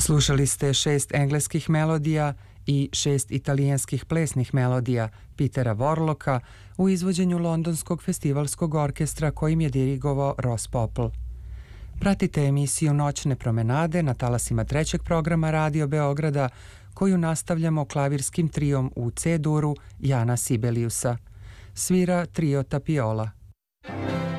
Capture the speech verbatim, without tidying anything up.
Slušali ste šest engleskih melodija i šest italijanskih plesnih melodija Petera Vorloka u izvođenju Londonskog festivalskog orkestra kojim je dirigovao Ross Popple. Pratite emisiju Noćne promenade na talasima trećeg programa Radio Beograda, koju nastavljamo klavirskim trijom u C-duru Jana Sibeliusa. Svira trio Tapiola.